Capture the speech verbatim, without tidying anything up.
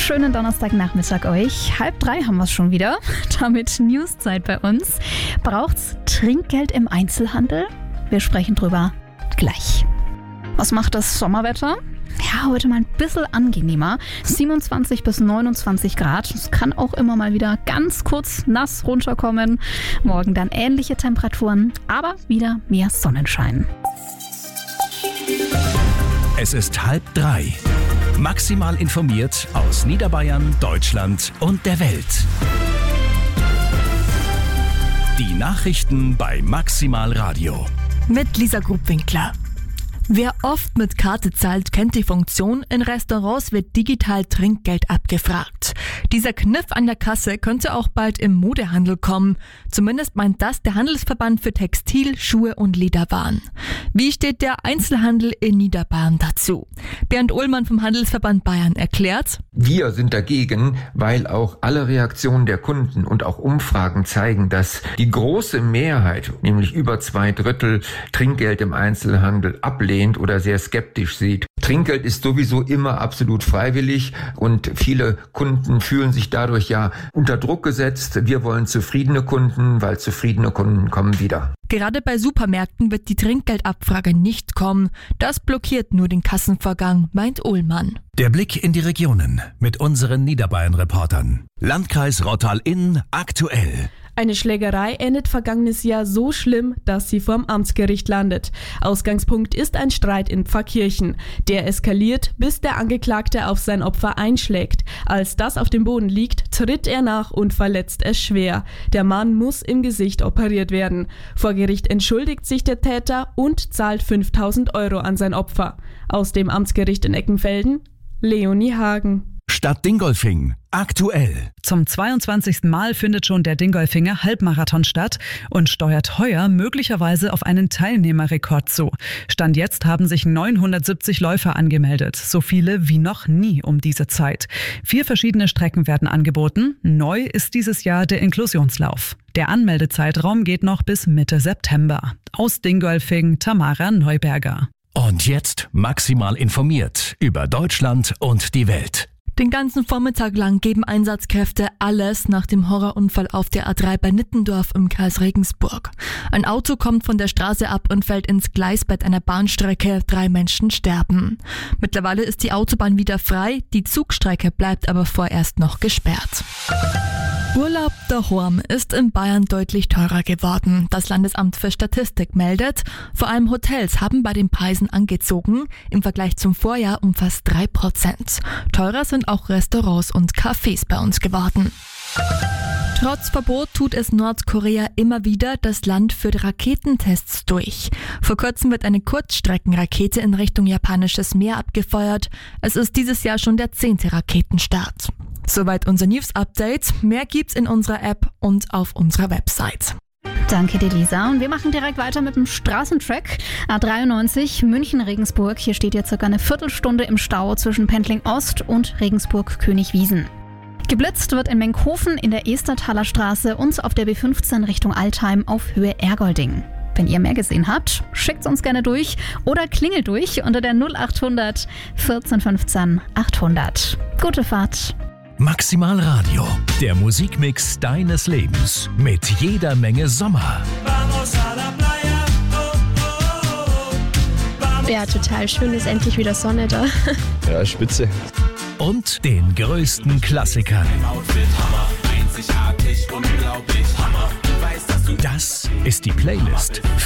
Schönen Donnerstagnachmittag euch. Halb drei haben wir es schon wieder. Damit Newszeit bei uns. Braucht's Trinkgeld im Einzelhandel? Wir sprechen drüber gleich. Was macht das Sommerwetter? Ja, heute mal ein bisschen angenehmer. siebenundzwanzig bis neunundzwanzig Grad. Es kann auch immer mal wieder ganz kurz nass runterkommen. Morgen dann ähnliche Temperaturen, aber wieder mehr Sonnenschein. Es ist halb drei. Maximal informiert aus Niederbayern, Deutschland und der Welt. Die Nachrichten bei Maximal Radio. Mit Lisa Grubwinkler. Wer oft mit Karte zahlt, kennt die Funktion. In Restaurants wird digital Trinkgeld abgefragt. Dieser Kniff an der Kasse könnte auch bald im Modehandel kommen. Zumindest meint das der Handelsverband für Textil, Schuhe und Lederwaren. Wie steht der Einzelhandel in Niederbayern dazu? Bernd Ullmann vom Handelsverband Bayern erklärt: Wir sind dagegen, weil auch alle Reaktionen der Kunden und auch Umfragen zeigen, dass die große Mehrheit, nämlich über zwei Drittel, Trinkgeld im Einzelhandel ablehnt oder sehr skeptisch sieht. Trinkgeld ist sowieso immer absolut freiwillig und viele Kunden fühlen sich dadurch ja unter Druck gesetzt. Wir wollen zufriedene Kunden, weil zufriedene Kunden kommen wieder. Gerade bei Supermärkten wird die Trinkgeldabfrage nicht kommen. Das blockiert nur den Kassenvorgang, meint Ullmann. Der Blick in die Regionen mit unseren Niederbayern-Reportern. Landkreis Rottal-Inn aktuell. Eine Schlägerei endet vergangenes Jahr so schlimm, dass sie vorm Amtsgericht landet. Ausgangspunkt ist ein Streit in Pfarrkirchen. Der eskaliert, bis der Angeklagte auf sein Opfer einschlägt. Als das auf dem Boden liegt, tritt er nach und verletzt es schwer. Der Mann muss im Gesicht operiert werden. Vor Gericht entschuldigt sich der Täter und zahlt fünftausend Euro an sein Opfer. Aus dem Amtsgericht in Eckenfelden, Leonie Hagen. Stadt Dingolfing aktuell. Zum zweiundzwanzigsten Mal findet schon der Dingolfinger Halbmarathon statt und steuert heuer möglicherweise auf einen Teilnehmerrekord zu. Stand jetzt haben sich neunhundertsiebzig Läufer angemeldet, so viele wie noch nie um diese Zeit. Vier verschiedene Strecken werden angeboten. Neu ist dieses Jahr der Inklusionslauf. Der Anmeldezeitraum geht noch bis Mitte September. Aus Dingolfing, Tamara Neuberger. Und jetzt maximal informiert über Deutschland und die Welt. Den ganzen Vormittag lang geben Einsatzkräfte alles nach dem Horrorunfall auf der A drei bei Nittendorf im Kreis Regensburg. Ein Auto kommt von der Straße ab und fällt ins Gleisbett einer Bahnstrecke. Drei Menschen sterben. Mittlerweile ist die Autobahn wieder frei, die Zugstrecke bleibt aber vorerst noch gesperrt. Urlaub daheim ist in Bayern deutlich teurer geworden. Das Landesamt für Statistik meldet, vor allem Hotels haben bei den Preisen angezogen, im Vergleich zum Vorjahr um fast drei Prozent. Teurer sind auch Restaurants und Cafés bei uns geworden. Trotz Verbot tut es Nordkorea immer wieder. Das Land führt Raketentests durch. Vor kurzem wird eine Kurzstreckenrakete in Richtung japanisches Meer abgefeuert. Es ist dieses Jahr schon der zehnte Raketenstart. Soweit unser News-Update. Mehr gibt's in unserer App und auf unserer Website. Danke dir, Lisa. Und wir machen direkt weiter mit dem Straßentrack. A dreiundneunzig München-Regensburg. Hier steht jetzt circa eine Viertelstunde im Stau zwischen Pendling Ost und Regensburg-Königswiesen. Geblitzt wird in Menkhofen in der Estertaler Straße und auf der B fünfzehn Richtung Altheim auf Höhe Ergolding. Wenn ihr mehr gesehen habt, schickt's uns gerne durch oder klingelt durch unter der null achthundert vierzehn fünfzehn achthundert. Gute Fahrt. Maximal Radio, der Musikmix deines Lebens mit jeder Menge Sommer. Ja, total schön, ist endlich wieder Sonne da. Ja, spitze. Und den größten Klassikern. Das ist die Playlist für